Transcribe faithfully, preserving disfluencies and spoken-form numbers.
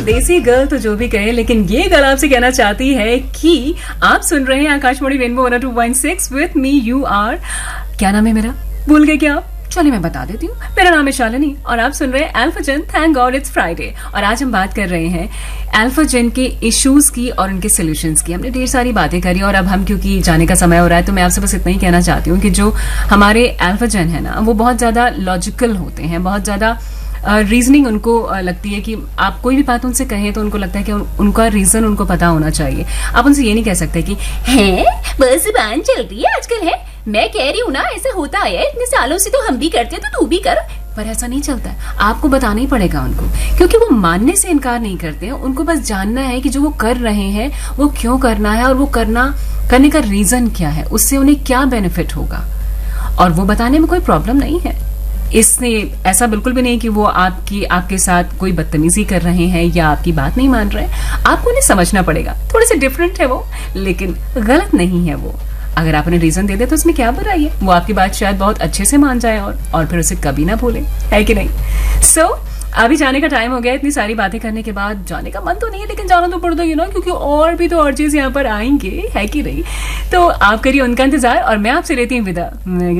देसी गर्ल तो जो भी कहे, लेकिन ये गर्ल आपसे कहना चाहती है कि आप सुन रहे हैं Akashvani rainbow one two point six with me you are. क्या नाम है मेरा, भूल गए क्या आप? चलिए मैं बता देती हूँ, मेरा नाम है शालिनी और आप सुन रहे हैं अल्फाजन। Thank God it's Friday. और आज हम बात कर रहे हैं अल्फाजन के इश्यूज की और उनके सॉल्यूशंस की। हमने ढेर सारी बातें करी और अब हम, क्योंकि जाने का समय हो रहा है, तो मैं आपसे बस इतना ही कहना चाहती हूँ कि जो हमारे अल्फाजन है ना, वो बहुत ज्यादा लॉजिकल होते हैं, बहुत ज्यादा रीजनिंग uh, उनको uh, लगती है कि आप कोई भी बात उनसे कहें तो उनको लगता है कि उन, उनका रीजन उनको पता होना चाहिए। आप उनसे ये नहीं कह सकते कि है बस जुबान चल रही है आजकल, है मैं कह रही हूँ ना ऐसा होता है इतने सालों से, तो हम भी करते हैं तो तू भी कर। पर ऐसा नहीं चलता है, आपको बताना ही पड़ेगा उनको, क्योंकि वो मानने से इनकार नहीं करते हैं। उनको बस जानना है कि जो वो कर रहे हैं वो क्यों करना है और वो करना करने का रीजन क्या है, उससे उन्हें क्या बेनिफिट होगा। और वो बताने में कोई प्रॉब्लम नहीं है। इससे ऐसा बिल्कुल भी नहीं कि वो आपकी आपके साथ कोई बदतमीजी कर रहे हैं या आपकी बात नहीं मान रहे हैं। आपको उन्हें समझना पड़ेगा, थोड़े से डिफरेंट है वो, लेकिन गलत नहीं है वो। अगर आप उन्हें रीजन दे दे तो उसमें क्या बुराई है, वो आपकी बात शायद बहुत अच्छे से मान जाए और और फिर उसे कभी ना भूले, है कि नहीं। सो so, अभी जाने का टाइम हो गया। इतनी सारी बातें करने के बाद जाने का मन तो नहीं है, लेकिन जाना तो पड़ता ही ना, क्योंकि और भी तो और चीज यहाँ पर आएंगे, है कि नहीं। तो आप करिए उनका इंतजार और मैं आपसे लेती हूँ विदा।